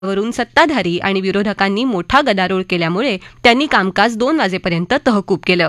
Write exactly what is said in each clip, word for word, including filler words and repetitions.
वरून सत्ताधारी आणि विरोधकांनी मोठा गदारोळ केल्यामुळे त्यांनी कामकाज दोन वाजेपर्यंत तहकूब केलं.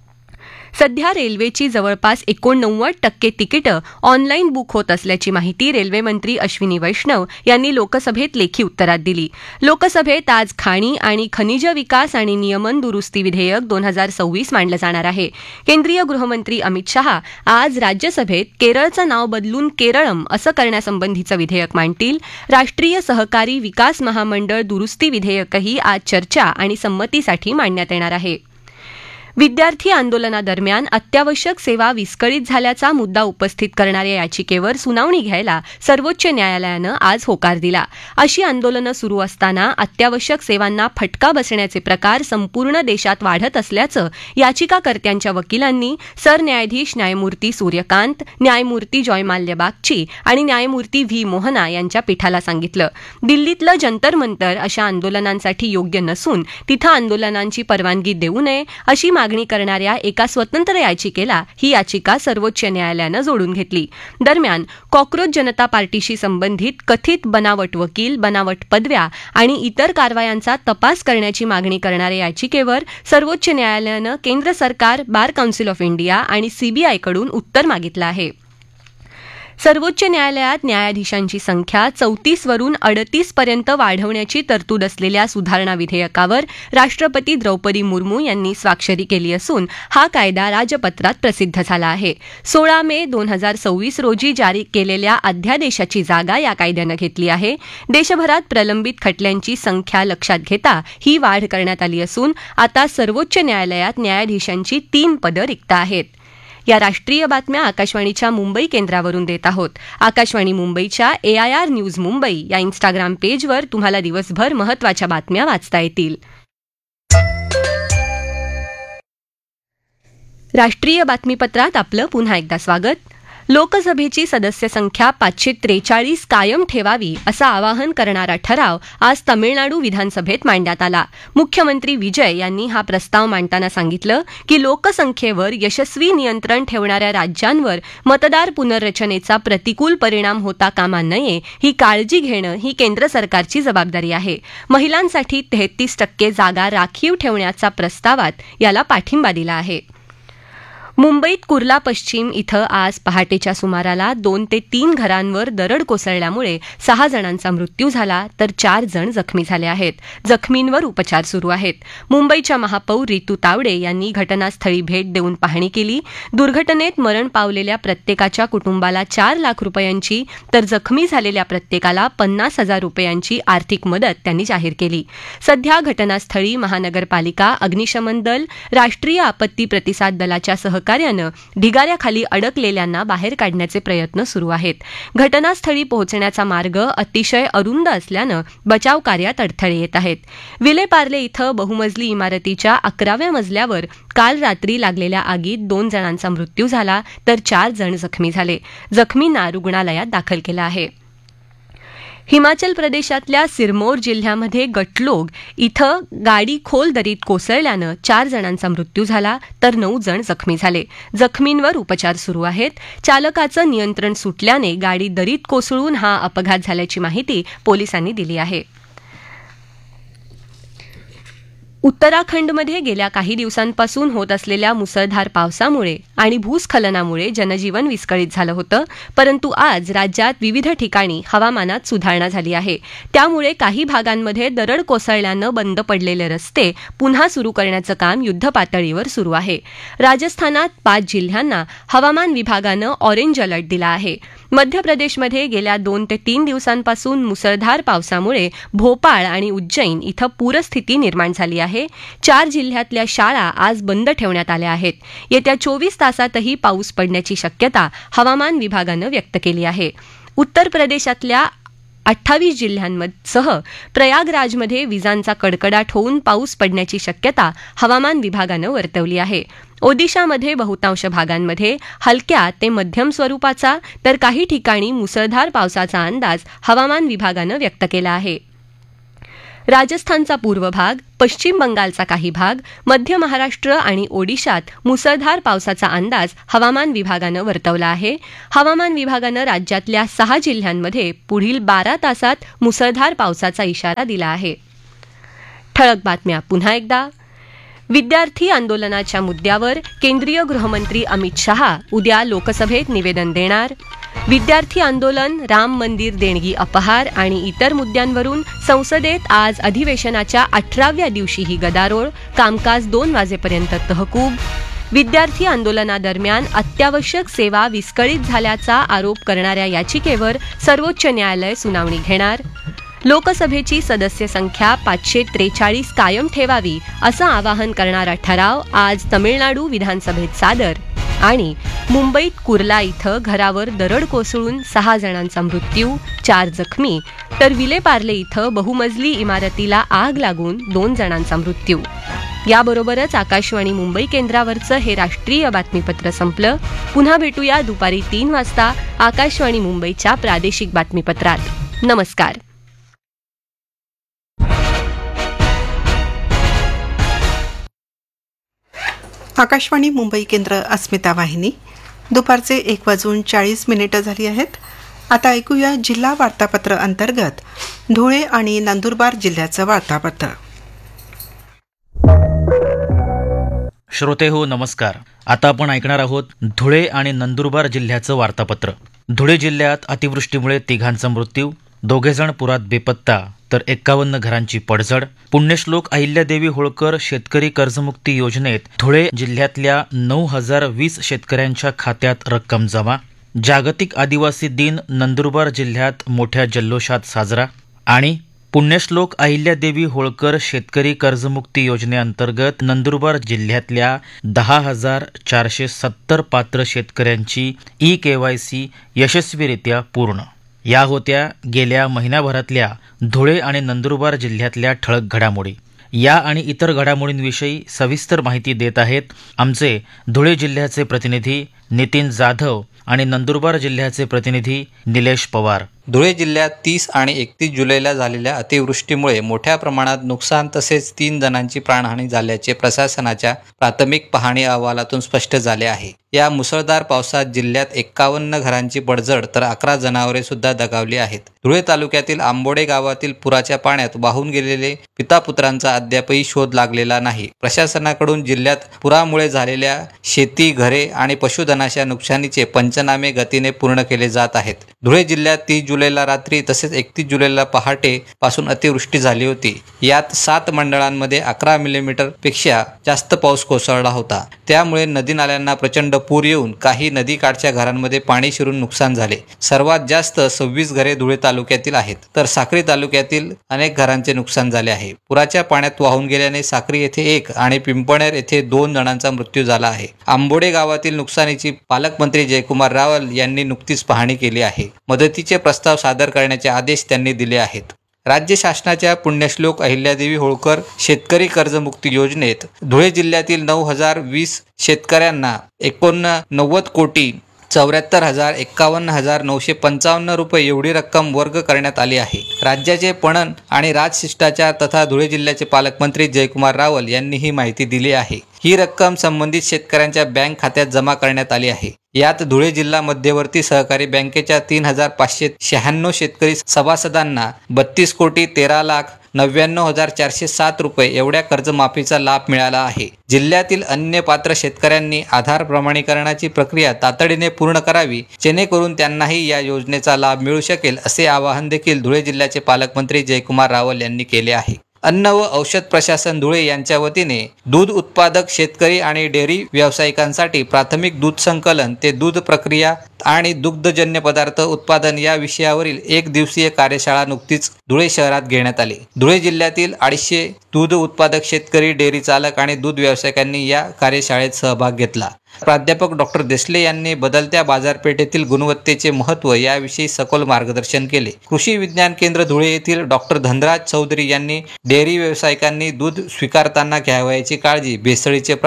सध्या रेल्वेची जवळपास एकोणनव्वद टक्के तिकीटं ऑनलाईन बुक होत असल्याची माहिती रेल्वेमंत्री अश्विनी वैष्णव यांनी लोकसभेत लेखी उत्तरात दिली. लोकसभेत आज खाणी आणि खनिज विकास आणि नियमन दुरुस्ती विधेयक दोन हजार सव्वीस मांडलं जाणार आहे. केंद्रीय गृहमंत्री अमित शहा आज राज्यसभेत केरळचं नाव बदलून केरळम असं करण्यासंबंधीचं विधेयक मांडतील. राष्ट्रीय सहकारी विकास महामंडळ दुरुस्ती विधेयकही आज चर्चा आणि संमतीसाठी मांडण्यात येणार आहे. विद्यार्थी आंदोलनादरम्यान अत्यावश्यक सेवा विस्कळीत झाल्याचा मुद्दा उपस्थित करणाऱ्या याचिकेवर सुनावणी घ्यायला सर्वोच्च न्यायालयानं आज होकार दिला. अशी आंदोलनं सुरू असताना अत्यावश्यक सेवांना फटका बसण्याचे प्रकार संपूर्ण देशात वाढत असल्याचं याचिकाकर्त्यांच्या वकिलांनी सरन्यायाधीश न्यायमूर्ती सूर्यकांत, न्यायमूर्ती जॉयमाल्य बागची आणि न्यायमूर्ती व्ही मोहना यांच्या पीठाला सांगितलं. दिल्लीतलं जंतर मंतर अशा आंदोलनांसाठी योग्य नसून तिथं आंदोलनांची परवानगी देऊ नये अशी मागणी करणाऱ्या एका स्वतंत्र याचिकेला ही याचिका सर्वोच्च न्यायालयानं जोडून घेतली. दरम्यान कॉक्रोच जनता पार्टीशी संबंधित कथित बनावट वकील, बनावट पदव्या आणि इतर कारवायांचा तपास करण्याची मागणी करणाऱ्या याचिकेवर सर्वोच्च न्यायालयानं केंद्र सरकार, बार काउन्सिल ऑफ इंडिया आणि सीबीआयकडून उत्तर मागितलं आहे. सर्वोच्च न्यायालयात न्यायाधीशांची संख्या चौतीस वरून अडतीस पर्यंत वाढवण्याची तरतूद असलेल्या सुधारणा विधेयकावर राष्ट्रपती द्रौपदी मुर्मू यांनी स्वाक्षरी केली असून हा कायदा राजपत्रात प्रसिद्ध झाला आहे. सोळा मे दोन हजार सव्वीस रोजी जारी केलेल्या अध्यादेशाची जागा या कायद्यानं घेतली आहे. देशभरात प्रलंबित खटल्यांची संख्या लक्षात घेता ही वाढ करण्यात आली असून आता सर्वोच्च न्यायालयात न्यायाधीशांची तीन पदं रिक्त आहेत. या राष्ट्रीय बातम्या आकाशवाणीच्या मुंबई केंद्रावरून देत आहोत. आकाशवाणी मुंबईच्या एआयआर न्यूज मुंबई या इन्स्टाग्राम पेजवर तुम्हाला दिवसभर महत्त्वाच्या बातम्या वाचता येतील. राष्ट्रीय बातमीपत्रात आपलं पुन्हा एकदा स्वागत. लोकसभेची सदस्य संख्या पाचशे त्रेचाळीस कायम ठेवावी असं आवाहन करणारा ठराव आज तमिळनाडू विधानसभेत मांडण्यात आला. मुख्यमंत्री विजय यांनी हा प्रस्ताव मांडताना सांगितलं की लोकसंख्येवर यशस्वी नियंत्रण ठेवणाऱ्या राज्यांवर मतदार पुनर्रचनेचा प्रतिकूल परिणाम होता कामा नये ही काळजी घेणं ही केंद्र सरकारची जबाबदारी आहे. महिलांसाठी तेहतीस टक्के जागा राखीव ठेवण्याच्या प्रस्तावात याला पाठिंबा दिला आहे. मुंबईत कुर्ला पश्चिम इथं आज पहाटेच्या सुमाराला दोन ते तीन घरांवर दरड कोसळल्यामुळे सहा जणांचा मृत्यू झाला तर चार जण जखमी झाले आहेत. जखमींवर उपचार सुरू आहेत. मुंबईच्या महापौर रितू तावडे यांनी घटनास्थळी भेट देऊन पाहणी केली. दुर्घटनेत मरण पावलेल्या प्रत्येकाच्या कुटुंबाला चार लाख रुपयांची तर जखमी झालेल्या प्रत्येकाला पन्नास हजार रुपयांची आर्थिक मदत त्यांनी जाहीर केली. सध्या घटनास्थळी महानगरपालिका, अग्निशमन दल, राष्ट्रीय आपत्ती प्रतिसाद दलाच्या सह कार्यानं ढिगाऱ्याखाली अडकलेल्यांना बाहेर काढण्याचे प्रयत्न सुरू आहेत. घटनास्थळी पोहोचण्याचा मार्ग अतिशय अरुंद असल्यानं बचाव कार्यात अडथळे येत आहेत. विलेपार्ले इथं बहुमजली इमारतीच्या अकराव्या मजल्यावर काल रात्री लागलेल्या आगीत दोन जणांचा मृत्यू झाला तर चार जण जखमी झाले. जखमींना रुग्णालयात दाखल केलं आहे. हिमाचल प्रदेशातल्या सिरमौर जिल्ह्यामध्ये गटलोग इथं गाडी खोल दरीत कोसळल्यानं चार जणांचा मृत्यू झाला तर नऊ जण जखमी झाले. जखमींवर उपचार सुरू आहेत. चालकाचं नियंत्रण सुटल्याने गाडी दरीत कोसळून हा अपघात झाल्याची माहिती पोलिसांनी दिली आहे. उत्तराखंडमध्ये गेल्या काही दिवसांपासून होत असलेल्या मुसळधार पावसामुळे आणि भूस्खलनामुळे जनजीवन विस्कळीत झालं होतं. परंतु आज राज्यात विविध ठिकाणी हवामानात सुधारणा झाली आहे. त्यामुळे काही भागांमध्ये दरड कोसळल्यानं बंद पडलेले रस्ते पुन्हा सुरू करण्याचं काम युद्धपातळीवर सुरू आहे. राजस्थानात पाच जिल्ह्यांना हवामान विभागानं ऑरेंज अलर्ट दिला आहे. मध्य प्रदेशमध्ये गेल्या दोन ते तीन दिवसांपासून मुसळधार पावसामुळे भोपाळ आणि उज्जैन इथं पूरस्थिती निर्माण झाली आहे. चार जिल्ह्यातल्या शाळा आज बंद ठेवण्यात आल्या आहेत. येत्या चोवीस तासातही पाऊस पडण्याची शक्यता हवामान विभागानं व्यक्त केली आहे. उत्तर प्रदेशातल्या अठ्ठावीस जिल्ह्यांसह प्रयागराजमध्ये विजांचा कडकडाट होऊन पाऊस पडण्याची शक्यता हवामान विभागानं वर्तवली आहे. ओदिशामध्ये बहुतांश भागांमध्ये हलक्या ते मध्यम स्वरूपाचा तर काही ठिकाणी मुसळधार पावसाचा अंदाज हवामान विभागानं व्यक्त केला आहे. राजस्थानचा पूर्व भाग, पश्चिम बंगालचा काही भाग, मध्य महाराष्ट्र आणि ओडिशात मुसळधार पावसाचा अंदाज हवामान विभागानं वर्तवला आहे. हवामान विभागानं राज्यातल्या सहा जिल्ह्यांमध्ये पुढील बारा तासात मुसळधार पावसाचा इशारा दिला आहे. ठळक बातम्या पुन्हा एकदा. विद्यार्थी आंदोलनाच्या मुद्द्यावर केंद्रीय गृहमंत्री अमित शहा उद्या लोकसभेत निवेदन देणार. विद्यार्थी आंदोलन, राम मंदिर देणगी अपहार आणि इतर मुद्द्यांवरून संसदेत आज अधिवेशनाच्या अठराव्या दिवशीही गदारोळ, कामकाज दोन वाजेपर्यंत तहकूब. विद्यार्थी आंदोलनादरम्यान अत्यावश्यक सेवा विस्कळीत झाल्याचा आरोप करणाऱ्या याचिकेवर सर्वोच्च न्यायालय सुनावणी घेणार. लोकसभेची सदस्य संख्या पाचशे त्रेचाळीस कायम ठेवावी असं आवाहन करणारा ठराव आज तमिळनाडू विधानसभेत सादर. आणि मुंबईत कुर्ला इथं घरावर दरड कोसळून सहा जणांचा मृत्यू, चार जखमी, तर विलेपार्ले इथं बहुमजली इमारतीला आग लागून दोन जणांचा मृत्यू. याबरोबरच आकाशवाणी मुंबई केंद्रावरचं हे राष्ट्रीय बातमीपत्र संपलं. पुन्हा भेटूया दुपारी तीन वाजता आकाशवाणी मुंबईच्या प्रादेशिक बातमीपत्रात. नमस्कार. आकाशवाणी मुंबई केंद्र अस्मिता वाहिनी. दुपारचे एक वाजून चाळीस मिनिटं झाली आहेत. आता ऐकूया जिल्हा वार्तापत्र अंतर्गत धुळे आणि नंदुरबार जिल्ह्याचं वार्तापत्र. श्रोते हो नमस्कार. आता आपण ऐकणार आहोत धुळे आणि नंदुरबार जिल्ह्याचं वार्तापत्र. धुळे जिल्ह्यात अतिवृष्टीमुळे तिघांचा मृत्यू, दोघेजण पुरात बेपत्ता, तर एक्कावन्न घरांची पडझड. पुण्यश्लोक अहिल्यादेवी होळकर शेतकरी कर्जमुक्ती योजनेत धुळे जिल्ह्यातल्या नऊ हजार वीस शेतकऱ्यांच्या खात्यात रक्कम जमा. जागतिक आदिवासी दिन नंदुरबार जिल्ह्यात मोठ्या जल्लोषात साजरा. आणि पुण्यश्लोक अहिल्यादेवी होळकर शेतकरी कर्जमुक्ती योजनेअंतर्गत नंदुरबार जिल्ह्यातल्या दहा हजार चारशे सत्तर पात्र शेतकऱ्यांची ई केवायसी यशस्वीरित्या पूर्ण. या होत्या गेल्या महिन्याभरातल्या धुळे आणि नंदुरबार जिल्ह्यातल्या ठळक घडामोडी. या आणि इतर घडामोडींविषयी सविस्तर माहिती देत आहेत आमचे धुळे जिल्ह्याचे प्रतिनिधी नितीन जाधव आणि नंदुरबार जिल्ह्याचे प्रतिनिधी निलेश पवार. धुळे जिल्ह्यात तीस आणि एकतीस जुलैला झालेल्या अतिवृष्टीमुळे मोठ्या प्रमाणात नुकसान तसेच तीन जणांची प्राणहानी झाल्याचे प्रशासनाच्या प्राथमिक पाहणी अहवालातून स्पष्ट झाले आहे. या मुसळधार पावसात जिल्ह्यात एक्कावन्न घरांची पडझड तर अकरा जनावरे सुद्धा दगावली आहेत. धुळे तालुक्यातील आंबोडे गावातील पुराच्या पाण्यात वाहून गेलेले पितापुत्रांचा अद्यापही शोध लागलेला नाही. प्रशासनाकडून जिल्ह्यात पुरामुळे झालेल्या शेती, घरे आणि पशुधनाच्या नुकसानीचे पंचनामे गतीने पूर्ण केले जात आहेत. धुळे जिल्ह्यात तीस जुलैला रात्री तसेच एकतीस जुलैला पहाटे पासून अतिवृष्टी झाली होती. यात सात मंडळांमध्ये अकरा मिलीमीटर पेक्षा जास्त पाऊस कोसळला होता. त्यामुळे नदी नाल्यांना प्रचंड पूर येऊन काही नदीकाठच्या घरांमध्ये पाणी शिरून नुकसान झाले. सर्वात जास्त सव्वीस घरे धुळे तालुक्यातील आहेत, तर साक्री तालुक्यातील अनेक घरांचे नुकसान झाले आहे. पुराच्या पाण्यात वाहून गेल्याने साक्री येथे एक आणि पिंपळनेर येथे दोन जणांचा मृत्यू झाला आहे. आंबोडे गावातील नुकसानीची पालकमंत्री जयकुमार रावल यांनी नुकतीच पाहणी केली आहे. मदतीचे प्रस्ताव सादर करण्याचे आदेश त्यांनी दिले आहेत. राज्य शासनाच्या पुण्यश्लोक अहिल्यादेवी होळकर शेतकरी कर्जमुक्ती योजनेत धुळे जिल्ह्यातील नऊ हजार वीस शेतकऱ्यांना एकोणनव्वद कोटी चौऱ्याहत्तर हजार एक्कावन्न हजार नऊशे पंचावन्न रुपये एवढी रक्कम वर्ग करण्यात आली आहे. राज्याचे पणन आणि राजशिष्टाचार तथा धुळे जिल्ह्याचे पालकमंत्री जयकुमार रावल यांनी ही माहिती दिली आहे. ही रक्कम संबंधित शेतकऱ्यांच्या बँक खात्यात जमा करण्यात आली आहे. यात धुळे जिल्हा मध्यवर्ती सहकारी बँकेच्या तीन हजार पाचशे शहाण्णव शेतकरी सभासदांना बत्तीस कोटी तेरा लाख नव्याण्णव हजार चारशे सात रुपये एवढ्या कर्जमाफीचा लाभ मिळाला आहे. जिल्ह्यातील अन्य पात्र शेतकऱ्यांनी आधार प्रमाणीकरणाची प्रक्रिया तातडीने पूर्ण करावी, जेणेकरून त्यांनाही या योजनेचा लाभ मिळू शकेल, असे आवाहन देखील धुळे जिल्ह्याचे पालकमंत्री जयकुमार रावल यांनी केले आहे. अन्न व औषध प्रशासन धुळे यांच्या वतीने दूध उत्पादक शेतकरी आणि डेअरी व्यावसायिकांसाठी प्राथमिक दूध संकलन ते दूध प्रक्रिया आणि दुग्धजन्य पदार्थ उत्पादन या विषयावरील एक दिवसीय कार्यशाळा नुकतीच धुळे शहरात घेण्यात आली. धुळे जिल्ह्यातील अडीचशे दूध उत्पादक शेतकरी, डेअरी चालक आणि दूध व्यावसायिकांनी या कार्यशाळेत सहभाग घेतला. प्राध्यापक डॉक्टर देसले यांनी बदलत्या बाजारपेठेतील गुणवत्तेचे महत्त्व याविषयी सखोल मार्गदर्शन केले. कृषी विज्ञान केंद्र धुळे येथील डॉक्टर धनराज चौधरी यांनी डेअरी व्यावसायिकांनी दूध स्वीकारताना घ्यावयाची काळजी, भेसळीचे प्रकार,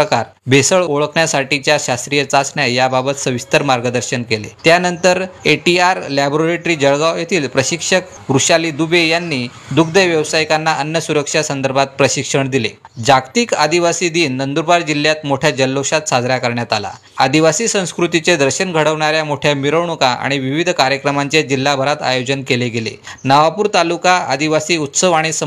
भेसळ ओळखण्यासाठीच्या शास्त्रीय चाचण्या याबाबत सविस्तर मार्गदर्शन केले. त्यानंतर एटीआर लॅबोरेटरी जळगाव येथील प्रशिक्षक वृषाली दुबे यांनी दुग्ध व्यावसायिकांना अन्न सुरक्षा संदर्भात प्रशिक्षण दिले. जागतिक आदिवासी दिन नंदुरबार जिल्ह्यात मोठ्या जल्लोषात साजरा करण्यात आला. आदिवासी संस्कृतीचे दर्शन घडवणाऱ्या मोठ्या मिरवणुका आणि विविध कार्यक्रमांचे जिल्हाभरात आयोजन केले गेले. नवापूर तालुका आदिवासी उत्सव आणि